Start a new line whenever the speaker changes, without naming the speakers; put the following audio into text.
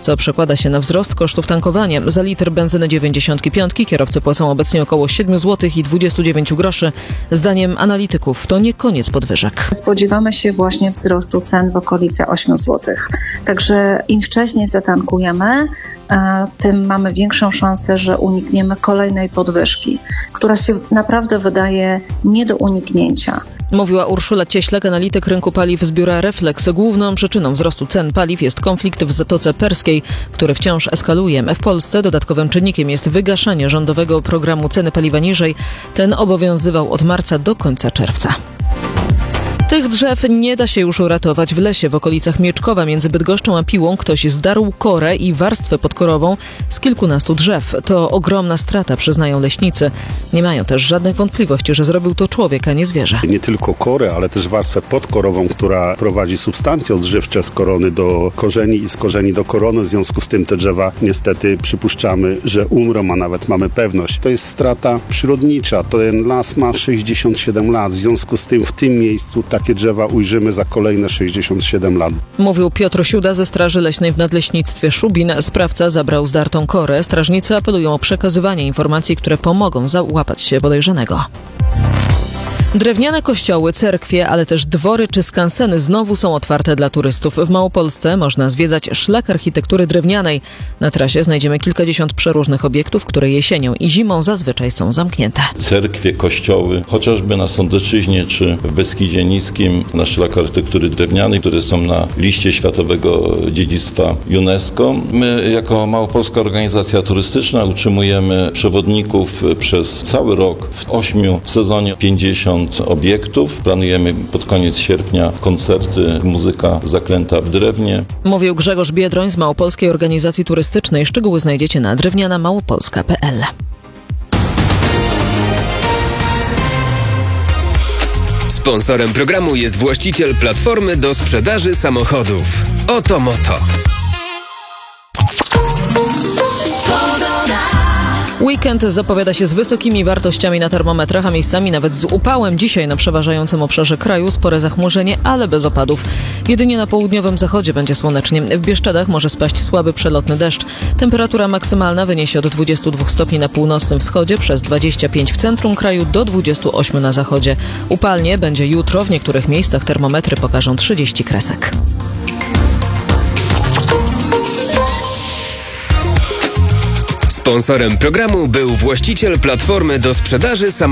co przekłada się na wzrost kosztów tankowania. Za litr benzyny 95 kierowcy płacą obecnie około 7 zł i 29 groszy. Zdaniem analityków to nie koniec podwyżek.
Spodziewamy się właśnie wzrostu cen w okolicy 8 zł. Także im wcześniej zatankujemy, tym mamy większą szansę, że unikniemy kolejnej podwyżki, która się naprawdę wydaje nie do uniknięcia.
Mówiła Urszula Cieślak, analityk rynku paliw z biura Reflex. Główną przyczyną wzrostu cen paliw jest konflikt w Zatoce Perskiej, który wciąż eskaluje. W Polsce dodatkowym czynnikiem jest wygaszanie rządowego programu ceny paliwa niżej. Ten obowiązywał od marca do końca czerwca. Tych drzew nie da się już uratować. W lesie w okolicach Mieczkowa między Bydgoszczą a Piłą ktoś zdarł korę i warstwę podkorową z kilkunastu drzew. To ogromna strata, przyznają leśnicy. Nie mają też żadnych wątpliwości, że zrobił to człowiek, a nie zwierzę.
Nie tylko korę, ale też warstwę podkorową, która prowadzi substancje odżywcze z korony do korzeni i z korzeni do korony. W związku z tym te drzewa niestety przypuszczamy, że umrą, a nawet mamy pewność. To jest strata przyrodnicza. Ten las ma 67 lat. W związku z tym w tym miejscu takie drzewa ujrzymy za kolejne 67 lat.
Mówił Piotr Siuda ze Straży Leśnej w Nadleśnictwie Szubin. Sprawca zabrał zdartą korę. Strażnicy apelują o przekazywanie informacji, które pomogą załapać się podejrzanego. Drewniane kościoły, cerkwie, ale też dwory czy skanseny znowu są otwarte dla turystów. W Małopolsce można zwiedzać szlak architektury drewnianej. Na trasie znajdziemy kilkadziesiąt przeróżnych obiektów, które jesienią i zimą zazwyczaj są zamknięte.
Cerkwie, kościoły, chociażby na Sądeczyźnie czy w Beskidzie Niskim, na szlak architektury drewnianej, które są na liście Światowego Dziedzictwa UNESCO. My jako Małopolska Organizacja Turystyczna utrzymujemy przewodników przez cały rok. W sezonie 50 obiektów. Planujemy pod koniec sierpnia koncerty, muzyka zaklęta w drewnie.
Mówił Grzegorz Biedroń z Małopolskiej Organizacji Turystycznej. Szczegóły znajdziecie na drewnianamałopolska.pl.
Sponsorem programu jest właściciel platformy do sprzedaży samochodów Oto Moto.
Weekend zapowiada się z wysokimi wartościami na termometrach, a miejscami nawet z upałem. Dzisiaj na przeważającym obszarze kraju spore zachmurzenie, ale bez opadów. Jedynie na południowym zachodzie będzie słonecznie. W Bieszczadach może spaść słaby przelotny deszcz. Temperatura maksymalna wyniesie od 22 stopni na północnym wschodzie, przez 25 w centrum kraju do 28 na zachodzie. Upalnie będzie jutro. W niektórych miejscach termometry pokażą 30 kresek.
Sponsorem programu był właściciel platformy do sprzedaży samochodów